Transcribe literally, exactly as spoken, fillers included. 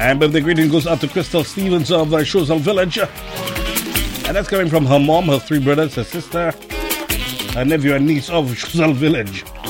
And birthday greeting goes out to Crystal Stevens of uh, Shozal Village. And that's coming from her mom, her three brothers, her sister, her nephew and niece of Shozal Village.